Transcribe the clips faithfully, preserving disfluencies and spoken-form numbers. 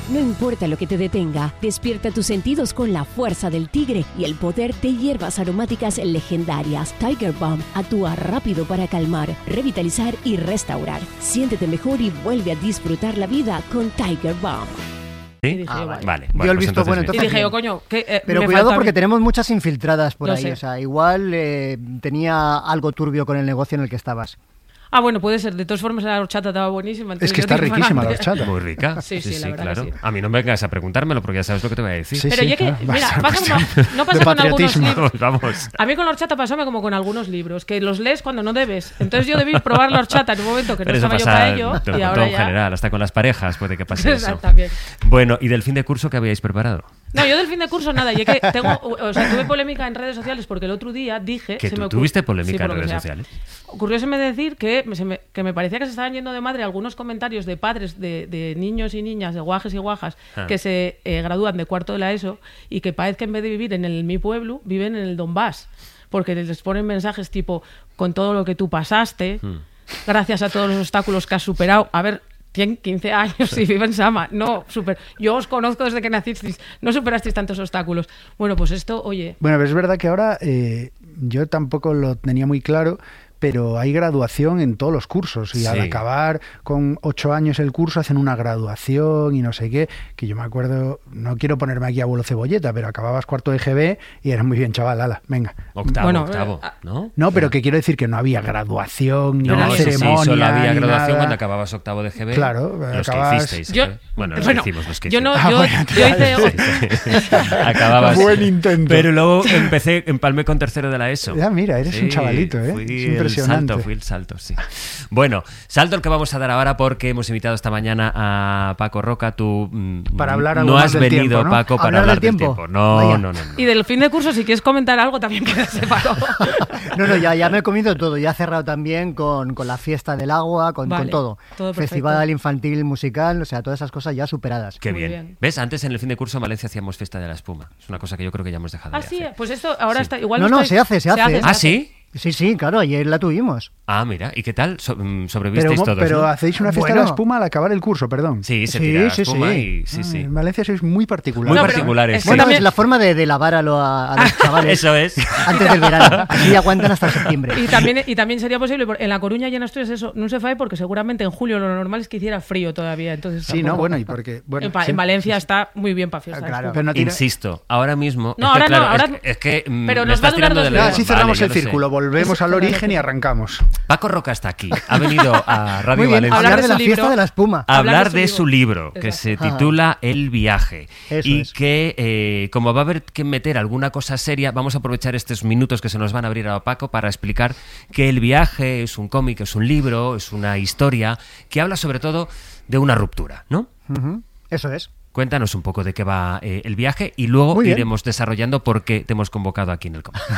No importa lo que te detenga, despierta tus sentidos con la fuerza del tigre y el poder de hierbas aromáticas legendarias. Tiger Balm actúa rápido para calmar, revitalizar y restaurar. Siéntete mejor y vuelve a disfrutar la vida con Tiger Balm. ¿Sí? Ah, vale. Vale. Dio Bueno, el pues visto bueno, entonces entonces Y dije bien. yo, coño, que eh, Pero me cuidado falta a porque mí. tenemos muchas infiltradas por Lo ahí. sé. O sea, igual eh, tenía algo turbio con el negocio en el que estabas. Ah, bueno, puede ser. De todas formas, la horchata estaba buenísima. Es que está riquísima la horchata. Muy rica. Sí, sí, la verdad claro. que sí. A mí no me vengas a preguntármelo porque ya sabes lo que te voy a decir. Sí, Pero sí, ya que, claro. mira, Basta, pasa como, basta. no pasa De con algunos patriotismo. libros. Vamos, vamos. A mí con la horchata pasóme como con algunos libros, que los lees cuando no debes. Entonces yo debí probar la horchata en un momento que no Pero eso estaba yo pasa para ello. pero Y con ahora todo en ya... general, hasta con las parejas puede que pase eso. Exactamente. Bueno, ¿y del fin de curso qué habíais preparado? No, yo del fin de curso nada. Y es que tengo, o sea, tuve polémica en redes sociales porque el otro día dije... ¿Que se tú me ocur- tuviste polémica Sí, por en lo que redes sea. sociales? Ocurrióseme decir que, me- se me, que me parecía que se estaban yendo de madre algunos comentarios de padres de, de niños y niñas, de guajes y guajas, Ah. que se eh, gradúan de cuarto de la ESO y que parece que en vez de vivir en el mi pueblo, viven en el Donbass. Porque les ponen mensajes tipo, con todo lo que tú pasaste, Hmm. gracias a todos los obstáculos que has superado. A ver, tienen quince años y viven en Sama. No, super. Yo os conozco desde que nacisteis. No superasteis tantos obstáculos. Bueno, pues esto, oye... Bueno, pero es verdad que ahora eh, yo tampoco lo tenía muy claro, pero hay graduación en todos los cursos y al Sí. acabar con ocho años el curso hacen una graduación y no sé qué, que yo me acuerdo, no quiero ponerme aquí abuelo cebolleta, pero acababas cuarto de G B y eras muy bien, chaval, ala, venga. Octavo, Bueno, octavo, eh, ¿no? No, pero que quiero decir que no había graduación ni No, una sí, sí, ceremonia solo había ni graduación nada. cuando acababas octavo de G B. Claro, los acabas- que hicisteis. Yo- ¿eh? Bueno, los bueno, que hicimos, los que yo no, hicimos. yo, Ah, bueno, yo hice... Sí, sí. Acababas. Buen intento. Pero luego empecé, empalmé con tercero de la ESO. Ah, mira, eres un Sí, chavalito, ¿eh? Fui Es el impresionante. salto, fui el salto, sí. Bueno, salto el que vamos a dar ahora porque hemos invitado esta mañana a Paco Roca. Tú mm, Para hablar algo no más has del venido, tiempo, ¿no? Paco, para ¿Hablar hablar del del tiempo? tiempo. No, Vaya. no, no, no. Y del fin de curso, si quieres comentar algo, también puedes separar. No, no, ya, ya me he comido todo. Ya he cerrado también con, con la fiesta del agua, con, Vale, con todo. todo perfecto. Festival infantil, musical, o sea, todas esas cosas ya superadas. Qué Muy bien. bien. ¿Ves? Antes en el fin de curso en Valencia hacíamos fiesta de la espuma. Es una cosa que yo creo que ya hemos dejado Ah, de sí, hacer. pues esto ahora Sí. está igual. No, lo no, estoy- se hace, se hace. se ¿Ah, sí? Sí, sí, claro, ayer la tuvimos. Ah, mira. ¿Y qué tal? So- mm, Pero, ¿Sobrevivisteis mo- todos? pero ¿no? hacéis una fiesta Bueno. de la espuma al acabar el curso, perdón. Sí, se Sí, tira la sí, espuma sí. y sí, Ah, sí. En Valencia sois muy particulares. Muy No, pero particulares. es sí. que Bueno, también- es la forma de, de lavar a, lo- a, a los chavales Eso es. antes del verano. Así aguantan hasta septiembre. Y también, y también sería posible, por- en La Coruña y en Asturias eso no se fae porque seguramente en julio lo normal es que hiciera frío todavía. Entonces Sí, no, tampoco- bueno, y porque... Bueno, en, Pa- sí. en Valencia está muy bien para fiestas. Ah, claro. Pero no tira- Insisto, ahora mismo. No, es que, ahora no, claro, ahora- Es, que- es que. mm, pero me nos va a estás durar tirando dos del días. hilo. Así Vale, cerramos ya el lo sé. círculo, volvemos Eso, al claro. origen y arrancamos. Paco Roca está aquí. Ha venido a Radio Muy bien, Valencia hablar Hablar de, de la su fiesta libro. de la espuma. a hablar hablar de de su su libro, libro. que se Exacto. titula El viaje. Eso y es. que, eh, como va a haber que meter alguna cosa seria, vamos a aprovechar estos minutos que se nos van a abrir a Paco para explicar que El viaje es un cómic, es un libro, es una historia que habla sobre todo de una ruptura, ¿no? Ujú, eso es. Cuéntanos un poco de qué va eh, el viaje y luego Muy bien. iremos desarrollando por qué te hemos convocado aquí en el cómic.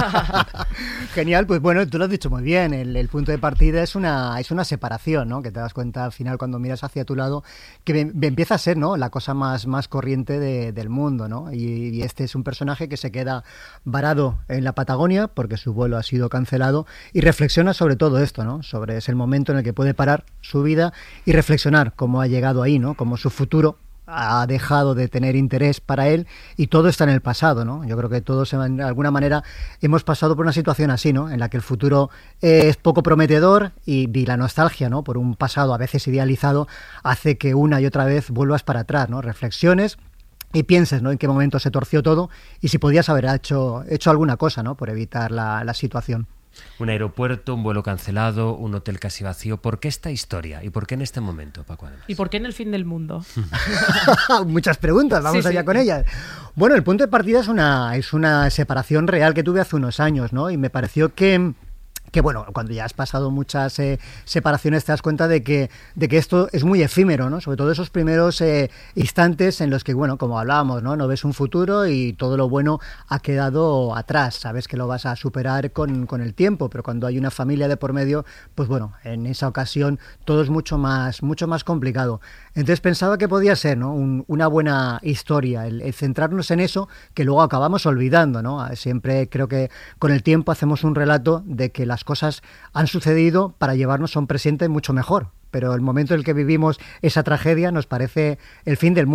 Genial, pues bueno, tú lo has dicho muy bien. El, el punto de partida es una, es una separación, ¿no? Que te das cuenta al final cuando miras hacia tu lado que ve- ve- empieza a ser, ¿no? La cosa más, más corriente de- del mundo, ¿no? Y, y este es un personaje que se queda varado en la Patagonia porque su vuelo ha sido cancelado y reflexiona sobre todo esto, ¿no? Sobre es el momento en el que puede parar su vida y reflexionar cómo ha llegado ahí, ¿no? Cómo su futuro ha dejado de tener interés para él y todo está en el pasado, ¿no? Yo creo que todos de alguna manera hemos pasado por una situación así, ¿no? En la que el futuro es poco prometedor y, y la nostalgia, ¿no? Por un pasado a veces idealizado hace que una y otra vez vuelvas para atrás, ¿no? Reflexiones y pienses, ¿no? En qué momento se torció todo y si podías haber hecho, hecho alguna cosa, ¿no? Por evitar la, la situación. Un aeropuerto, un vuelo cancelado, un hotel casi vacío. ¿Por qué esta historia? ¿Y por qué en este momento, Paco? Además? ¿Y por qué en el fin del mundo? Muchas preguntas, vamos Sí, allá sí. con ellas. Bueno, el punto de partida es una, es una separación real que tuve hace unos años, ¿no? Y me pareció que... que bueno, cuando ya has pasado muchas eh, separaciones te das cuenta de que, de que esto es muy efímero, ¿no? Sobre todo esos primeros eh, instantes en los que, bueno, como hablábamos, ¿no? No ves un futuro y todo lo bueno ha quedado atrás, sabes que lo vas a superar con, con el tiempo, pero cuando hay una familia de por medio, pues bueno, en esa ocasión todo es mucho más, mucho más complicado. Entonces pensaba que podía ser, ¿no? Un, una buena historia, el, el centrarnos en eso que luego acabamos olvidando, ¿no? Siempre creo que con el tiempo hacemos un relato de que las cosas han sucedido para llevarnos a un presente mucho mejor, pero el momento en el que vivimos esa tragedia nos parece el fin del mundo.